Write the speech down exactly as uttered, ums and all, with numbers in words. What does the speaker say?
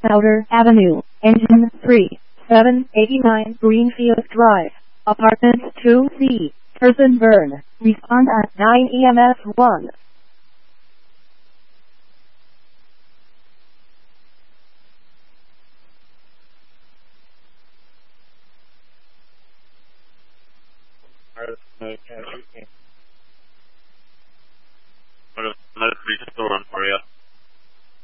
Souter Avenue, Engine three, seven eighty-nine Greenfield Drive, Apartment two C, Person Burn. Respond at nine E M S one. What a nice restoring for you.